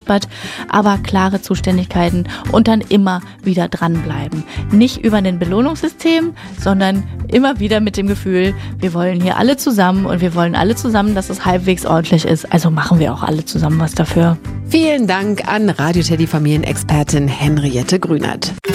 stolpert, aber klare Zuständigkeiten und dann immer wieder dranbleiben. Nicht über ein Belohnungssystem, sondern immer wieder mit dem Gefühl, wir wollen hier alle zusammen und wir wollen alle zusammen, dass es halbwegs ordentlich ist. Also machen wir auch alle zusammen was dafür. Vielen Dank an Radio Teddy Familienexpertin Henriette Grünert.